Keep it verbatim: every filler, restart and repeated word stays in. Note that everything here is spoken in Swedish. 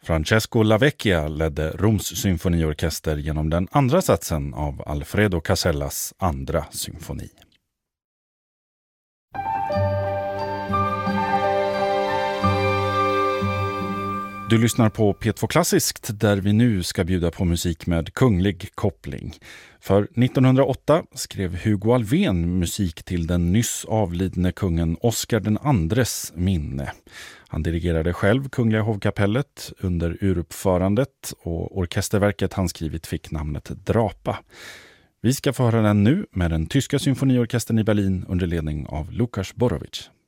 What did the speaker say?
Francesco Lavecchia ledde Roms symfoniorkester genom den andra satsen av Alfredo Casellas andra symfoni. Du lyssnar på P två Klassiskt där vi nu ska bjuda på musik med kunglig koppling. För nittonhundraåtta skrev Hugo Alfvén musik till den nyss avlidne kungen Oscar den andres minne. Han dirigerade själv Kungliga hovkapellet under uruppförandet och orkesterverket han skrivit fick namnet Drapa. Vi ska få höra den nu med den tyska symfoniorkestern i Berlin under ledning av Lukas Borowicz.